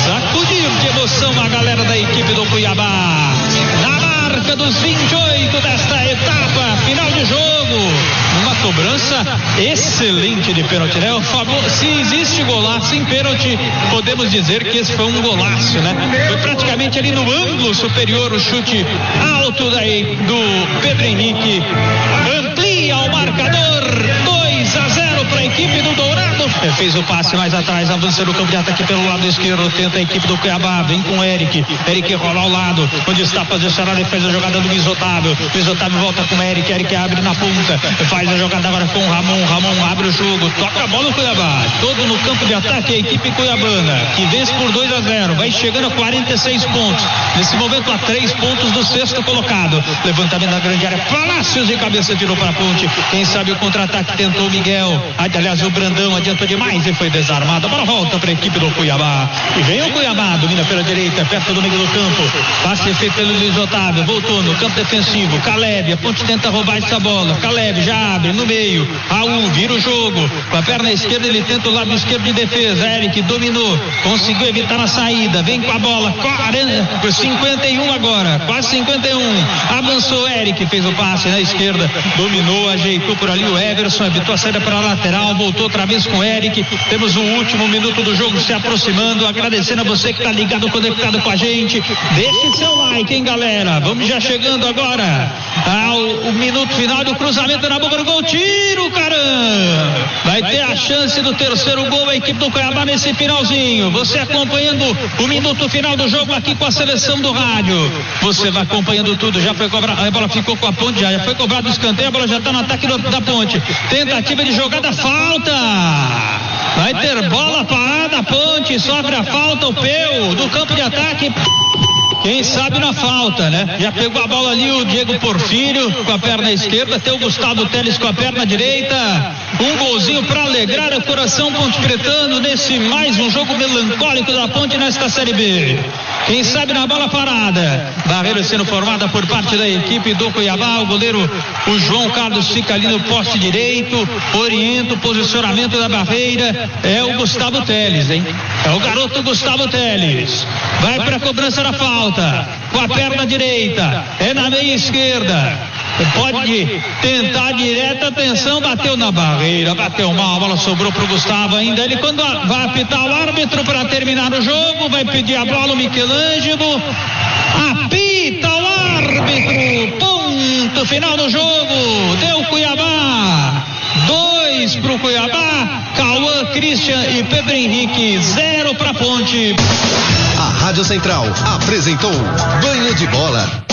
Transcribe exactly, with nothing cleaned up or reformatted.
sacudir de emoção a galera da equipe do Cuiabá. Na marca dos vinte e oito desta etapa, final de jogo, uma cobrança excelente de pênalti, né? O favor, se existe golaço em pênalti, podemos dizer que esse foi um golaço, né? Foi praticamente ali no ângulo superior o chute alto daí do Pedro Henrique. Amplia o marcador, dois a zero para a equipe do Dourado. Fez o passe mais atrás, avança no campo de ataque pelo lado esquerdo, tenta a equipe do Cuiabá, vem com o Eric, Eric rola ao lado, onde está posicionado e faz a jogada do Luiz Otávio, Luiz Otávio volta com o Eric, Eric abre na ponta, faz a jogada agora com o Ramon, Ramon abre o jogo, toca a bola no Cuiabá, todo no campo de ataque a equipe cuiabana, que vence por dois a zero, vai chegando a quarenta e seis pontos, nesse momento a três pontos do sexto colocado, levantamento na grande área, Palácios de cabeça tirou para a ponte, quem sabe o contra-ataque tentou o Miguel, aliás o Brandão adiantou demais e foi desarmado, a bola volta para a equipe do Cuiabá, e vem o Cuiabá, domina pela direita, perto do meio do campo, passe feito pelo Luiz Otávio, voltou no campo defensivo, Caleb, a ponte tenta roubar essa bola, Caleb já abre no meio, Raul vira o jogo, com a perna esquerda ele tenta o lado esquerdo de defesa, Eric dominou, conseguiu evitar a saída, vem com a bola, quarenta, cinquenta e um agora, quase cinquenta e um, avançou Eric, fez o passe na esquerda, dominou, ajeitou por ali o Everson, evitou a saída para a lateral, voltou outra vez com o Eric, temos o último minuto do jogo se aproximando, agradecendo a você que está ligado, conectado com a gente, deixe seu like, hein galera, vamos já chegando agora ao o minuto final do cruzamento na boca do gol, tiro, caramba, vai ter a chance do terceiro gol a equipe do Cuiabá nesse finalzinho, você acompanhando o minuto final do jogo aqui com a seleção do rádio, você vai acompanhando tudo, já foi cobrado, a bola ficou com a ponte, já, já foi cobrado o escanteio, a bola já está no ataque do, da ponte, tentativa de jogada, falta, vai ter bola parada, a ponte, sofre a falta, o Peu do campo de ataque, quem sabe na falta, né? Já pegou a bola ali o Diego Porfírio com a perna esquerda, tem o Gustavo Teles com a perna direita, um golzinho para alegrar o coração ponte-pretano nesse mais um jogo melancólico da ponte nesta Série B. Quem sabe na bola parada, barreira sendo formada por parte da equipe do Cuiabá, o goleiro, o João Carlos fica ali no poste direito, orienta o posicionamento da barreira, é o Gustavo Teles, hein? É o garoto Gustavo Teles, vai para a cobrança da falta, com a perna direita, é na meia esquerda, pode tentar direta, atenção, bateu na barreira, bateu mal, a bola sobrou pro Gustavo ainda, ele quando vai apitar o árbitro para terminar o jogo, vai pedir a bola o Michelangelo, apita o árbitro, ponto final do jogo, deu Cuiabá, dois pro Cuiabá, Cauã, Christian e Pedro Henrique, zero pra Ponte. A Rádio Central apresentou Banho de Bola.